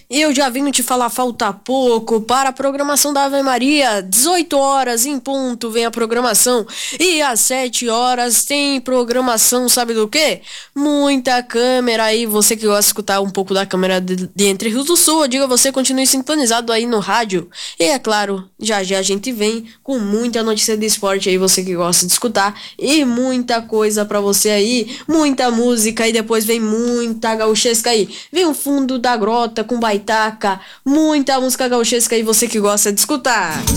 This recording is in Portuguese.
Eu já vim te falar, falta pouco para a programação da Ave Maria. 18 horas em ponto vem a programação. E às 7 horas tem programação, sabe do quê? Muita câmera aí. Você que gosta de escutar um pouco da câmera de Entre Rios do Sul, eu digo a você, continue sintonizado aí no rádio. E é claro, já já a gente vem com muita notícia de esporte aí, você que gosta de escutar. E muita coisa pra você aí. Muita música e depois vem muita gauchesca aí. Vem o Fundo da Grota com Baitaca, muita música gauchesca aí, você que gosta de escutar.